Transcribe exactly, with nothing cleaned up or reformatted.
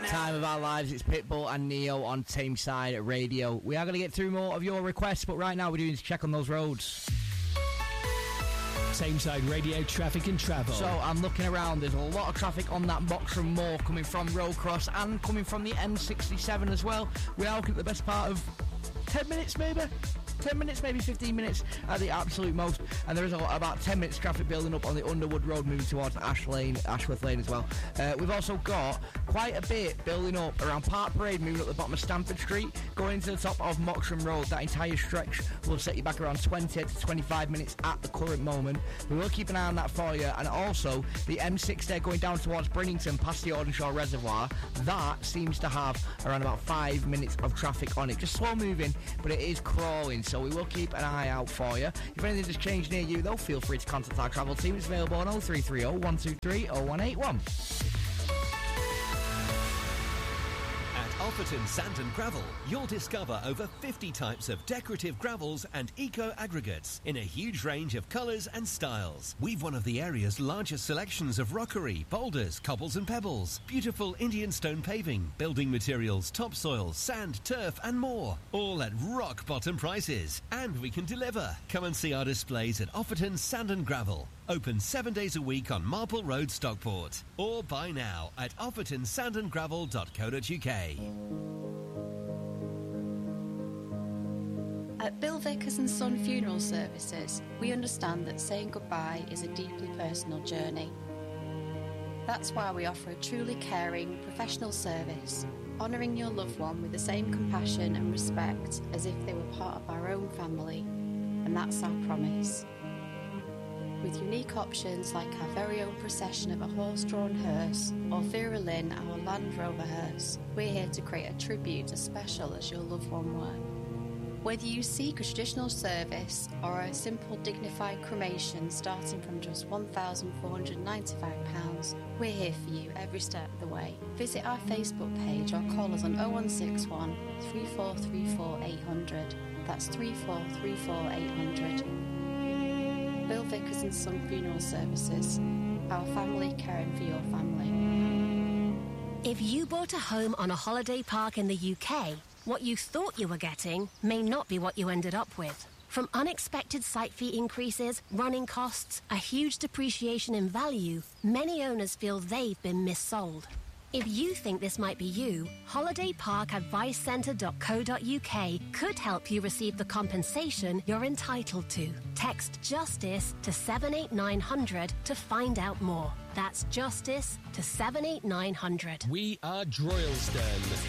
Time of our lives, it's Pitbull and Neo on Tameside Radio. We are going to get through more of your requests, but right now we're doing a check on those roads. Tameside Radio traffic and travel. So I'm looking around, there's a lot of traffic on that Moxham Moor coming from Roadcross and coming from the M sixty-seven as well. We are looking at the best part of ten minutes maybe? ten minutes, maybe fifteen minutes at the absolute most, and there is a lot, about ten minutes traffic building up on the Underwood Road moving towards Ash Lane, Ashworth Lane as well. Uh, we've also got quite a bit building up around Park Parade, moving up the bottom of Stamford Street, going to the top of Moxham Road. That entire stretch will set you back around twenty to twenty-five minutes at the current moment. We will keep an eye on that for you, and also the M six there going down towards Brinnington past the Audenshaw Reservoir. That seems to have around about five minutes of traffic on it. Just slow moving, but it is crawling, so we will keep an eye out for you. If anything has changed near you, though, feel free to contact our travel team. It's available on oh three three oh, one two three, oh one eight one. Offerton Sand and Gravel, you'll discover over fifty types of decorative gravels and eco-aggregates in a huge range of colours and styles. We've one of the area's largest selections of rockery, boulders, cobbles and pebbles, beautiful Indian stone paving, building materials, topsoil, sand, turf and more. All at rock-bottom prices. And we can deliver. Come and see our displays at Offerton Sand and Gravel. Open seven days a week on Marple Road, Stockport. Or buy now at offerton sand and gravel dot co dot uk. At Bill Vickers and Son Funeral Services, we understand that saying goodbye is a deeply personal journey. That's why we offer a truly caring, professional service, honouring your loved one with the same compassion and respect as if they were part of our own family. And that's our promise. With unique options like our very own procession of a horse-drawn hearse or Vera Lynn, our Land Rover hearse, we're here to create a tribute as special as your loved one were. Whether you seek a traditional service or a simple dignified cremation starting from just one thousand four hundred ninety-five pounds, we're here for you every step of the way. Visit our Facebook page or call us on oh one six one, three four three four, eight hundred. That's three four three four, eight hundred. Bill Vickers and Son Funeral Services. Our family caring for your family. If you bought a home on a holiday park in the U K, what you thought you were getting may not be what you ended up with. From unexpected site fee increases, running costs, a huge depreciation in value, many owners feel they've been missold. If you think this might be you, holiday park advice centre dot co dot uk could help you receive the compensation you're entitled to. Text JUSTICE to seven eight nine hundred to find out more. That's JUSTICE to seven eight nine hundred. We are Droylsden.